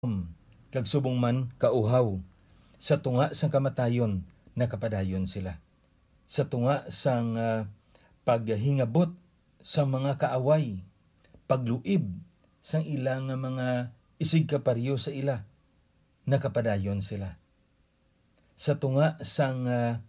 kag subong man kauhaw. Sa tunga sang kamatayon nakapadayon sila. Sa tunga sang paghingabot sa mga kaaway, pagluib sang ilang mga isig kaparyo sa ila, nakapadayon sila. Sa tunga sang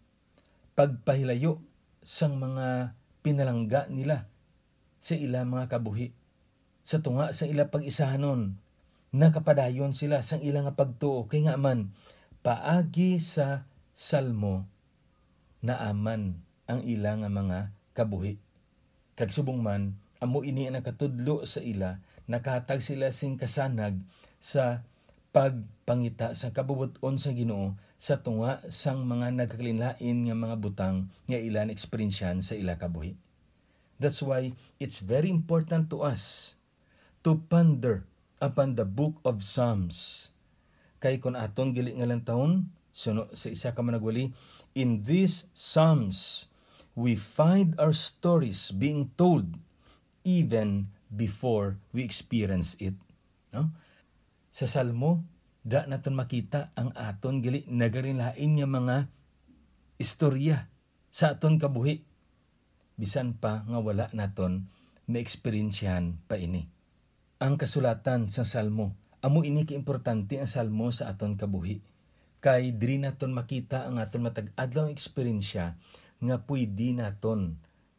pagpahilayo sang mga pinalangga nila sa ila mga kabuhi, sa tunga sa ila pag-isahanon, nakapadayon sila sang ila nga pagtuo. Kay nga man paagi sa salmo naaman ang ila nga mga kabuhi. Kag subong man amo ini ang nakatudlo sa ila, nakahatag sila sing kasanag sa pagpangita sa kabubuton sa Ginoo sa tunga sang mga nagkakalinlain nga mga butang nga ilan eksperyensyan sa ila kabuhi. That's why it's very important to us to ponder upon the book of Psalms. Kay kun aton gili nga lang taon sa isa ka managwali, in these Psalms we find our stories being told even before we experience it. No? Sa Salmo, da naton makita ang aton gili nagarinlain nga mga istorya sa aton kabuhi. Bisan pa nga wala naton na-eksperyensyahan pa ini. Ang kasulatan sa Salmo, amo ini kaimportante ang Salmo sa aton kabuhi. Kay diri naton makita ang aton matag-adlaw eksperyensya nga pwede naton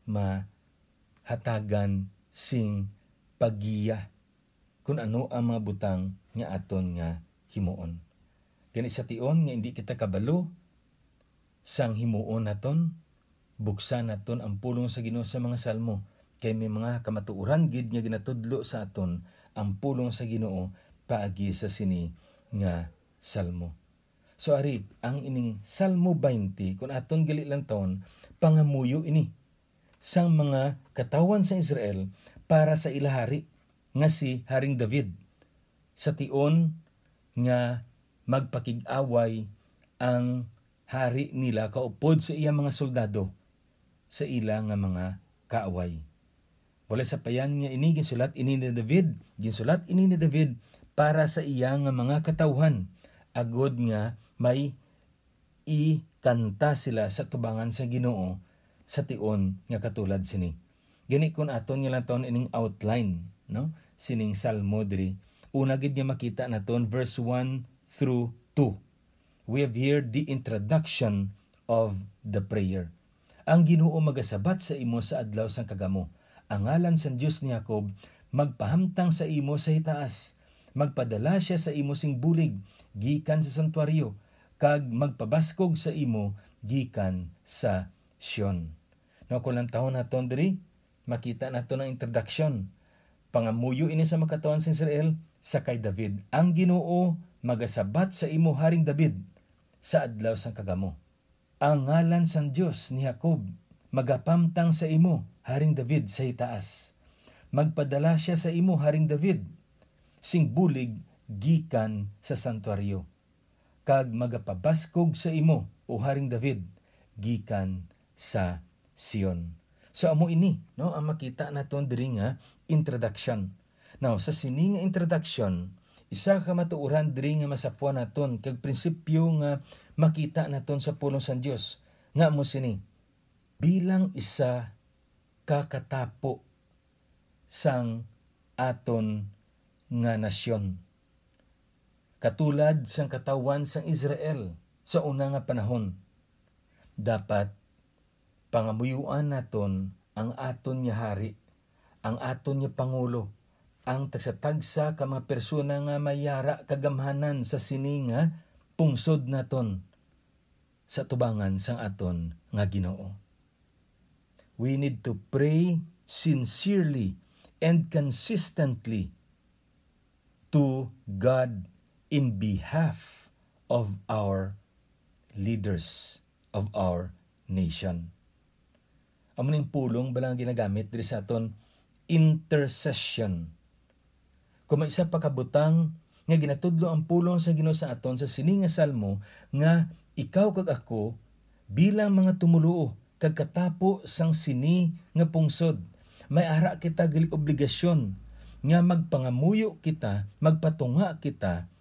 mahatagan sing paggiya kung ano ang mga butang nga aton nga himuon. Kani sa tion nga hindi kita kabalo sang himuon naton, buksan naton ang pulong sa Ginoo sa mga salmo, kay may mga kamatuoran gid nga ginatudlo sa aton ang pulong sa Ginoo paagi sa sini nga salmo. So ari ang ining Salmo 20 kun aton gali lang taon, pangamuyo ini sang mga katawan sa Israel para sa ilahari nga si Haring David, sa tion nga magpakig-away ang hari nila kaupod sa iyang mga soldado sa ila nga mga kaaway. Wala sa payan nga ini ginsulat ini ni David para sa iya nga mga katawhan, agod nga may ikanta sila sa tubangan sa Ginoo sa tion nga katulad sini. Gani kun aton nga lang taon ining outline, no? Sining Salmo diri. Una gid nga makita naton verse 1 through 2. We have here the introduction of the prayer. Ang Ginoo magasabat sa imo sa adlaw sang kagamo. Ang ngalan sa Dios ni Jacob magpahamtang sa imo sa itaas. Magpadala siya sa imo sing bulig gikan sa santuaryo, kag magpabaskog sa imo gikan sa Sion. No, kulang taon naton diri makita naton ang introduction. Pangamuyo ini sa makatawan sa Israel sa kay David. Ang Ginoo magasabat sa imo Haring David sa adlaw sang kagamo. Ang ngalan sa Dios ni Jacob magapamtang sa imo Haring David sa itaas. Magpadala siya sa imo Haring David sing bulig gikan sa santuaryo, kag magapabaskog sa imo o Haring David gikan sa Sion. So amo ini, no, ang makita naton diri nga introduction. Now sa sini nga introduction, isa ka matuoran diri nga masapuan naton kag prinsipyo nga makita naton sa pulong sa Dios nga amo sini. Bilang isa ka katapo sang aton nga nasyon, katulad sang katawan sang Israel sa una nga panahon, dapat pangamuyuan naton ang aton nga hari, ang aton nga pangulo, ang tagsa-tagsa ka mga persona nga mayara kagamhanan sa sini nga pungsod naton sa tubangan sang aton nga Ginoo. We need to pray sincerely and consistently to God in behalf of our leaders of our nation. Amo ning pulong balang ginagamit diri sa aton intercession. Kung may isa pa kabutang nga ginatudlo ang pulong sa Ginoo sa aton sa sini nga salmo nga ikaw kag ako bilang mga tumuluo kag katapo sang sini nga pungsod, may ara kita gali obligasyon nga magpangamuyo kita, magpatunga kita